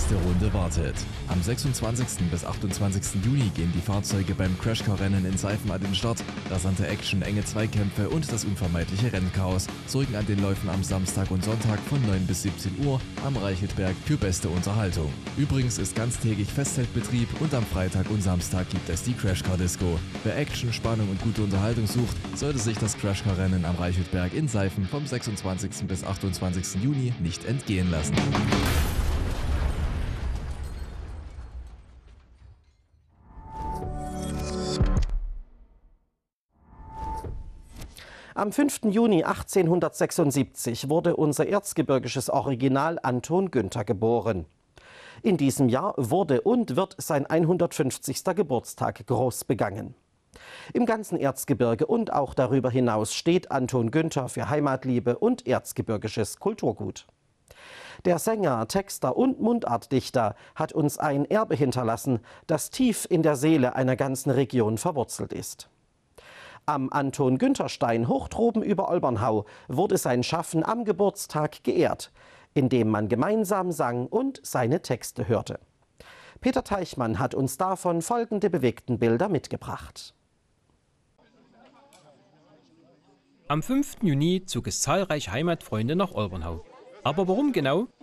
nächste Runde wartet. Am 26. bis 28. Juni gehen die Fahrzeuge beim Crashcar-Rennen in Seifen an den Start. Rasante Action, enge Zweikämpfe und das unvermeidliche Rennchaos sorgen an den Läufen am Samstag und Sonntag von 9 bis 17 Uhr am Reichelsberg für beste Unterhaltung. Übrigens ist ganztägig Festzeltbetrieb und am Freitag und Samstag gibt es die Crashcar-Disco. Wer Action, Spannung und gute Unterhaltung sucht, sollte sich das Crashcar-Rennen am Reichelsberg in Seifen vom 26. bis 28. Juni nicht entgehen lassen. Am 5. Juni 1876 wurde unser erzgebirgisches Original Anton Günther geboren. In diesem Jahr wurde und wird sein 150. Geburtstag groß begangen. Im ganzen Erzgebirge und auch darüber hinaus steht Anton Günther für Heimatliebe und erzgebirgisches Kulturgut. Der Sänger, Texter und Mundartdichter hat uns ein Erbe hinterlassen, das tief in der Seele einer ganzen Region verwurzelt ist. Am Anton-Günther-Stein hoch droben über Olbernhau wurde sein Schaffen am Geburtstag geehrt, indem man gemeinsam sang und seine Texte hörte. Peter Teichmann hat uns davon folgende bewegten Bilder mitgebracht. Am 5. Juni zog es zahlreiche Heimatfreunde nach Olbernhau. Aber warum genau?